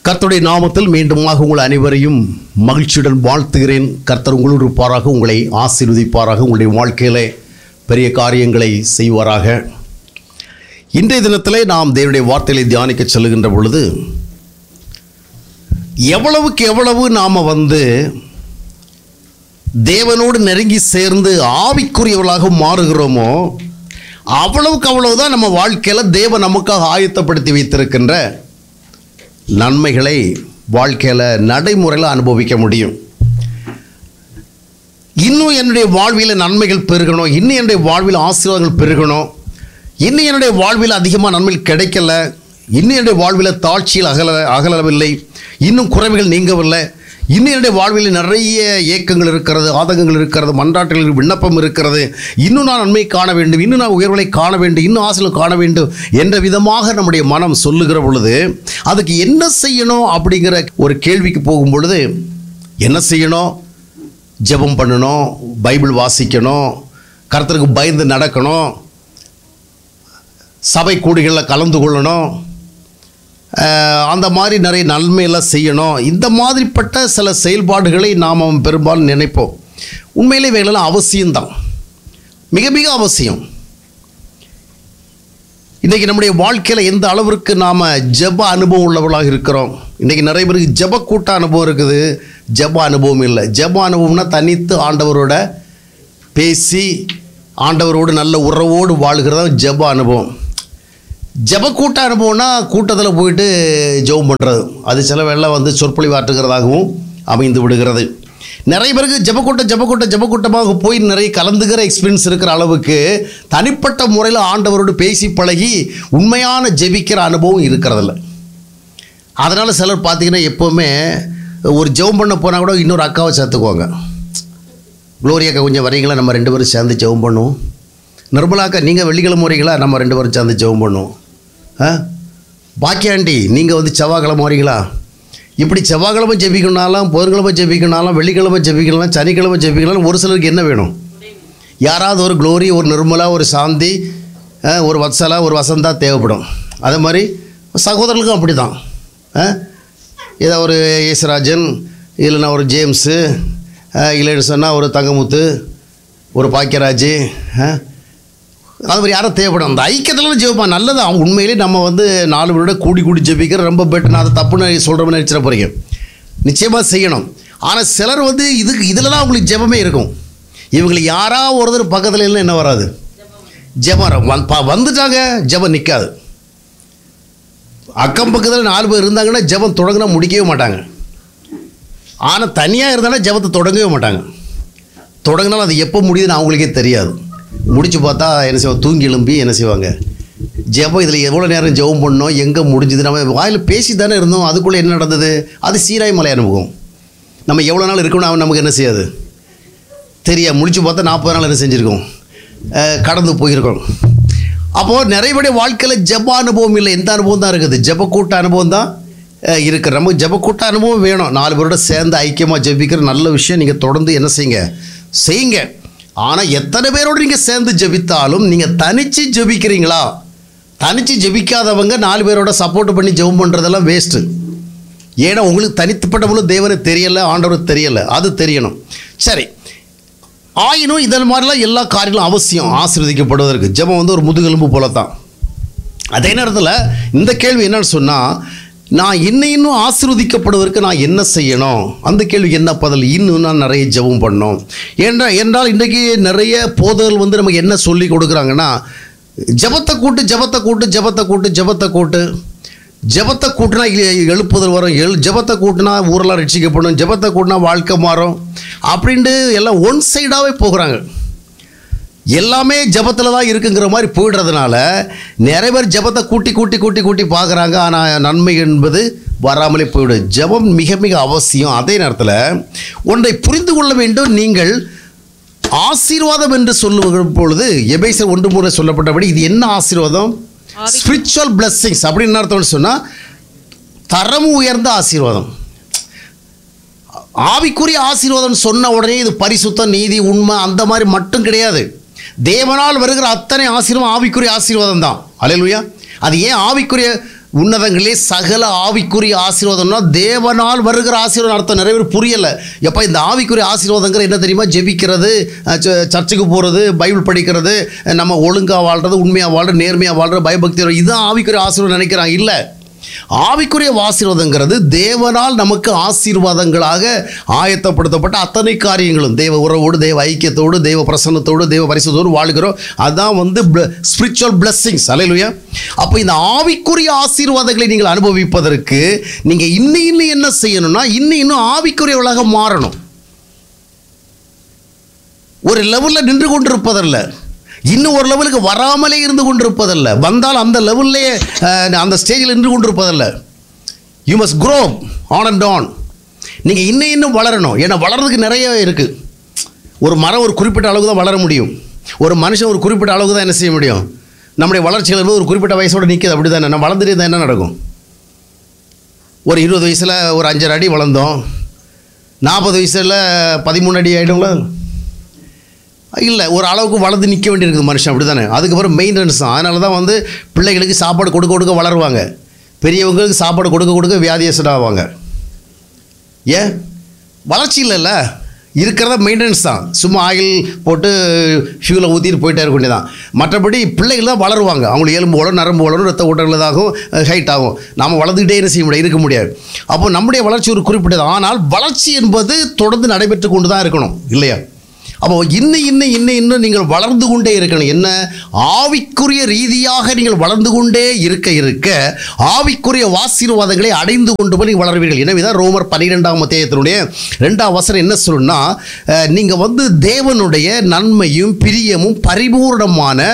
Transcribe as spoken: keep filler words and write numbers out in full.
கர்த்தருடைய நாமத்தில் மீண்டுமாக உங்கள் அனைவரையும் மகிழ்ச்சியுடன் வாழ்த்துகிறேன். கர்த்தர் உங்களோடு இருப்பாராக, உங்களை ஆசீர்வதிப்பாராக, உங்களுடைய வாழ்க்கையிலே பெரிய காரியங்களை செய்வாராக. இன்றைய தினத்திலே நாம் தேவனுடைய வார்த்தைகளை தியானிக்க செல்லுகின்ற பொழுது, எவ்வளவுக்கு எவ்வளவு நாம் வந்து தேவனோடு நெருங்கி சேர்ந்து ஆவிக்குரியவர்களாக மாறுகிறோமோ அவ்வளவுக்கு அவ்வளவுதான் நம்ம வாழ்க்கையில் தேவன் நமக்காக ஆயத்தப்படுத்தி வைத்திருக்கின்ற நன்மைகளை வாழ்க்கையில் நடைமுறையில் அனுபவிக்க முடியும். இன்னும் என்னுடைய வாழ்வில் நன்மைகள் பெருகணும், இன்னும் என்னுடைய வாழ்வில் ஆசீர்வாதங்கள் பெருகணும், இன்னும் என்னுடைய வாழ்வில் அதிகமாக நன்மைகள் கிடைக்கல, இன்னும் என்னுடைய வாழ்வில் தாழ்ச்சியில் அகல அகலவில்லை, இன்னும் குறைவுகள் நீங்கவில்லை, இன்னும் என்னுடைய வாழ்வில் நிறைய ஏக்கங்கள் இருக்கிறது, ஆதங்கங்கள் இருக்கிறது, மன்றாட்டுகள் விண்ணப்பம் இருக்கிறது, இன்னும் நான் நன்மை காண வேண்டும், இன்னும் நான் உயர்வுகளை காண வேண்டும், இன்னும் ஆசீர்வாதம் காண வேண்டும் என்ற விதமாக நம்முடைய மனம் சொல்லுகிற பொழுது அதுக்கு என்ன செய்யணும் அப்படிங்கிற ஒரு கேள்விக்கு போகும் பொழுது, என்ன செய்யணும்? ஜெபம் பண்ணணும், பைபிள் வாசிக்கணும், கர்த்தருக்கு பயந்து நடக்கணும், சபை கூடிகளில் கலந்து கொள்ளணும், அந்த மாதிரி நிறைய நன்மையெல்லாம் செய்யணும். இந்த மாதிரிப்பட்ட சில செயல்பாடுகளை நாம் பெரும்பாலும் நினைப்போம். உண்மையிலே இவைகளெல்லாம் அவசியம்தான், மிக மிக அவசியம். இன்றைக்கி நம்முடைய வாழ்க்கையில் எந்த அளவிற்கு நாம் ஜெப அனுபவம் உள்ளவர்களாக இருக்கிறோம். இன்றைக்கி நிறைய பேருக்கு ஜெப கூட்ட அனுபவம் இருக்குது, ஜெப அனுபவம் இல்லை. ஜெப அனுபவம்னா தனித்து ஆண்டவரோட பேசி ஆண்டவரோடு நல்ல உறவோடு வாழ்கிறதா ஜெப அனுபவம். ஜெப கூட்ட அனுபவம்னா கூட்டத்தில் போயிட்டு ஜெபம் பண்ணுறது, அது சில வேளை வந்து சொற்பொழிவாற்றுகிறதாகவும் அமைந்து விடுகிறது. நிறைய பேருக்கு ஜெபக்கூட்ட ஜெபக்கூட்ட ஜெபக்கூட்டமாக போய் நிறைய கலந்துகிற எக்ஸ்பீரியன்ஸ் இருக்கிற அளவுக்கு தனிப்பட்ட முறையில் ஆண்டவரோடு பேசி பழகி உண்மையான ஜெபிக்கிற அனுபவம் இருக்கிறதில்ல. அதனால் சிலர் பார்த்திங்கன்னா எப்போவுமே ஒரு ஜெபம் பண்ண போனால் கூட இன்னொரு அக்காவை சேர்த்துக்குவாங்க. குளோரியாக்கா கொஞ்சம் வரீங்களா, நம்ம ரெண்டு பேரும் சேர்ந்து ஜெபம் பண்ணுவோம். நிர்மலாக்கா நீங்கள் வெள்ளிக்கிழமை வரீங்களா, நம்ம ரெண்டு பேரும் சேர்ந்து ஜெபம் பண்ணுவோம். ஆ பாக்கியாண்டி நீங்கள் வந்து செவ்வாய்க்கிழமை வரீங்களா? இப்படி செவ்வாய்க்கிழமை ஜெபிக்கணுனாலும், புதன்கிழமை ஜெபிக்கணுனாலும், வெள்ளிக்கிழமை ஜெபிக்கணும், சனிக்கிழமை ஜெபிக்கணும். ஒரு சிலருக்கு என்ன வேணும்? யாராவது ஒரு குளோரி, ஒரு நிர்மலா, ஒரு சாந்தி, ஒரு வத்சலா, ஒரு வசந்தா தேவைப்படும். அதே மாதிரி சகோதரர்களுக்கும் அப்படி தான். ஏதோ ஒரு யேசுராஜன், இல்லைன்னா ஒரு ஜேம்ஸு, இல்லைன்னு சொன்னால் ஒரு தங்கமுத்து, ஒரு பாக்கியராஜ், அது மாதிரி யாரும் தேவைப்படும். அந்த ஐக்கியத்தில் ஜெபிப்பான், நல்லது. அவங்க உண்மையிலே நம்ம வந்து நாலு பேரோட கூடி கூடி ஜெபிக்கிற ரொம்ப பெட்டர். நான் அதை தப்புன்னு சொல்கிறோம்னு நினச்சிட போகிறீங்க, நிச்சயமாக செய்யணும். ஆனால் சிலர் வந்து இதுக்கு இதில் தான் அவங்களுக்கு ஜெபமே இருக்கும். இவங்களுக்கு யாராவது ஒருத்தர் பக்கத்தில் இல்லைன்னா என்ன வராது? ஜெபம் வந் வந்துட்டாங்க ஜெபம் நிற்காது. அக்கம் பக்கத்தில் நாலு பேர் இருந்தாங்கன்னா ஜெபம் தொடங்கினா முடிக்கவே மாட்டாங்க. ஆனால் தனியாக இருந்தாலும் ஜெபத்தை தொடங்கவே மாட்டாங்க. தொடங்கினாலும் அது எப்போ முடியுதுன்னு அவங்களுக்கே தெரியாது. முடிச்சு பார்த்தா என்ன செய்வாங்க? தூங்கி எழும்பி என்ன செய்வாங்க? ஜெபம் இதில் எவ்வளோ நேரம் ஜெபம் பண்ணோம், எங்கே முடிஞ்சுது, நம்ம வாயில் பேசி தானே இருந்தோம், அதுக்குள்ளே என்ன நடந்தது? அது சீராய் மலை அனுபவம். நம்ம எவ்வளோ நாள் இருக்கணும் அவன் நமக்கு என்ன செய்யாது தெரியா. முடிச்சு பார்த்தா நாற்பது நாள் என்ன செஞ்சுருக்கோம், கடந்து போயிருக்கோம். அப்போது நிறைய வாழ்க்கையில் ஜெப அனுபவம் இல்லை, எந்த அனுபவம் தான் இருக்குது? ஜெப கூட்ட அனுபவம் தான் இருக்குது. நமக்கு ஜெப கூட்ட அனுபவம் வேணும். நாலு பேரோட சேர்ந்து ஐக்கியமாக ஜெபிக்கிற நல்ல விஷயம். நீங்கள் தொடர்ந்து என்ன செய்யுங்க, செய்யுங்க. ஆனால் எத்தனை பேரோடு நீங்கள் சேர்ந்து ஜெபித்தாலும் நீங்கள் தனித்து ஜெபிக்கிறீங்களா? தனித்து ஜெபிக்காதவங்க நாலு பேரோட சப்போர்ட் பண்ணி ஜெபம் பண்ணுறதெல்லாம் வேஸ்ட்டு. ஏன்னா உங்களுக்கு தனித்துப்பட்டவங்களும் தேவனை தெரியலை, ஆண்டவருக்கு தெரியலை, அது தெரியணும். சரி, ஆயினும் இதன் மாதிரிலாம் எல்லா காரியங்களும் அவசியம் ஆசீர்வதிக்கப்படுவதற்கு. ஜெபம் வந்து ஒரு முதுகெலும்பு போல தான். அதே நேரத்தில் இந்த கேள்வி என்னன்னு சொன்னால், நான் இன்னும் இன்னும் ஆசீர்வதிக்கப்படுவதற்கு நான் என்ன செய்யணும்? அந்த கேள்விக்கு என்ன பதில்? இன்னும் நான் நிறைய ஜெபம் பண்ணணும் என்றால் என்றால் இன்றைக்கி நிறைய போதகர்கள் வந்து நமக்கு என்ன சொல்லி கொடுக்குறாங்கன்னா, ஜெபத்தை கூட்டு ஜெபத்தை கூட்டு ஜெபத்தை கூட்டு ஜெபத்தை கூட்டு ஜெபத்தை கூட்டினா எழுப்புதல் வரும், எழு ஜெபத்தை கூட்டினா ஊரெல்லாம் ரட்சிக்கப்படும், ஜெபத்தை கூட்டினா வாழ்க்கை மாறும் அப்படின்ட்டு எல்லாம் ஒன் சைடாகவே போகிறாங்க. எல்லாமே ஜெபத்தில் தான் இருக்குங்கிற மாதிரி போயிடுறதுனால நிறைய பேர் ஜெபத்தை கூட்டி கூட்டி கூட்டி கூட்டி பார்க்குறாங்க. ஆனால் நன்மை என்பது வராமலே போய்விடும். ஜெபம் மிக மிக அவசியம். அதே நேரத்தில் ஒன்றை புரிந்து கொள்ள வேண்டும். நீங்கள் ஆசீர்வாதம் என்று சொல்லுகிற பொழுது எபேசியர் ஒன்று மூணு சொல்லப்பட்டபடி இது என்ன ஆசீர்வாதம்? ஸ்பிரிச்சுவல் பிளெஸ்ஸிங்ஸ் அப்படின்னு அர்த்தம்னு சொன்னால் தரம் உயர்ந்த ஆசீர்வாதம். ஆவிக்குரிய ஆசீர்வாதம் சொன்ன உடனே இது பரிசுத்தம், நீதி, உண்மை அந்த மாதிரி மட்டும் கிடையாது. தேவனால் வருகிற அத்தனை ஆசீர்வாதம் ஆவிக்குரிய ஆசீர்வாதம் தான். அல்லேலூயா. அது ஏன் ஆவிக்குரிய உன்னதங்களே சகல ஆவிக்குரிய ஆசீர்வாதம்னா தேவனால் வருகிற ஆசீர்வாதம் அர்த்தம் நிறைய பேர் புரியலை. எப்போ இந்த ஆவிக்குரிய ஆசீர்வாதங்கிற என்ன தெரியுமா? ஜெபிக்கிறது, சர்ச்சுக்கு போகிறது, பைபிள் படிக்கிறது, நம்ம ஒழுங்காக வாழ்கிறது, உண்மையாக வாழ்கிறது, நேர்மையாக வாழ்கிறது, பயபக்தி, இதுதான் ஆவிக்குரிய ஆசீர்வாதம் நினைக்கிறாங்க. இல்லை, ஆவிக்குரிய ஆசீர்வாதங்கிறது தேவனால் நமக்கு ஆசீர்வாதங்களாக ஆயத்தப்படுத்தப்பட்ட அத்தனை காரியங்களும் தேவ உறவோடு, தேவ ஐக்கியத்தோடு, தேவ பிரசன்னத்தோடு, தேவ பரிசுத்தோடு வாழ்கிறோம். அதுதான் வந்து ஸ்பிரிச்சுவல் பிளெஸ்ஸிங்ஸ். அல்லேலூயா. அப்போ இந்த ஆவிக்குரிய ஆசீர்வாதங்களை நீங்கள் அனுபவிப்பதற்கு நீங்கள் இன்னும் இன்னும் என்ன செய்யணும்னா, இன்னும் இன்னும் ஆவிக்குரியவர்களாக மாறணும். ஒரு லெவலில் நின்று கொண்டிருப்பதல்ல, இன்னும் ஒரு லெவலுக்கு வராமலே இருந்து கொண்டிருப்பதல்ல, வந்தால் அந்த லெவல்லே அந்த ஸ்டேஜில் நின்று கொண்டிருப்பதல்ல. You must grow on and on. நீங்கள் இன்னும் இன்னும் வளரணும். ஏன்னா வளர்றதுக்கு நிறைய இருக்குது. ஒரு மரம் ஒரு குறிப்பிட்ட அளவுக்கு தான் வளர முடியும். ஒரு மனுஷன் ஒரு குறிப்பிட்ட அளவுக்கு தான் என்ன செய்ய முடியும். நம்முடைய வளர்ச்சிகள் ஒரு குறிப்பிட்ட வயசோடு நிற்கிது. அப்படி தானே நம்ம வளர்ந்துட்டு இருந்தால் என்ன நடக்கும்? ஒரு இருபது வயசில் ஒரு அஞ்சரை அடி வளர்ந்தோம், நாற்பது வயசில் பதிமூணு அடி ஆகிடுங்களா? இல்லை, ஒரு அளவுக்கு வளர்ந்து நிற்க வேண்டியிருக்குது மனுஷன். அப்படி தானே. அதுக்கப்புறம் மெயின்டெனன்ஸ் தான். அதனால தான் வந்து பிள்ளைகளுக்கு சாப்பாடு கொடுக்க கொடுக்க வளருவாங்க, பெரியவங்களுக்கு சாப்பாடு கொடுக்க கொடுக்க வியாதியஸ்ட் ஆவாங்க. ஏன்? வளர்ச்சி இல்லைல்ல, இருக்கிறத மெயின்டெனன்ஸ் தான். சும்மா ஆயில் போட்டு ஃபியூலை ஊற்றிட்டு போயிட்டே இருக்க வேண்டியதான். மற்றபடி பிள்ளைகள் தான் வளருவாங்க. அவங்களுக்கு எலும்பு வளரும், நரம்பு வளரும், ரத்த ஓட்டங்களதாகும், ஹைட் ஆகும். நாம் வளர்ந்துக்கிட்டே என்ன செய்ய முடியாது, இருக்க முடியாது. அப்போ நம்முடைய வளர்ச்சி ஒரு குறிப்பிட்டது. ஆனால் வளர்ச்சி என்பது தொடர்ந்து நடைபெற்று கொண்டு தான் இருக்கணும், இல்லையா? அப்போ இன்னும் இன்னும் இன்னும் இன்னும் நீங்கள் வளர்ந்து கொண்டே இருக்கணும். என்ன? ஆவிக்குரிய ரீதியாக நீங்கள் வளர்ந்து கொண்டே இருக்க இருக்க ஆவிக்குரிய ஆசீர்வாதங்களை அடைந்து கொண்டு போய் நீங்கள் வளர்வீர்கள். எனவே தான் ரோமர் பன்னிரெண்டாம் அத்தியாயத்தினுடைய ரெண்டாம் வசனம் என்ன சொல்லுன்னா, நீங்கள் வந்து தேவனுடைய நன்மையும் பிரியமும் பரிபூர்ணமான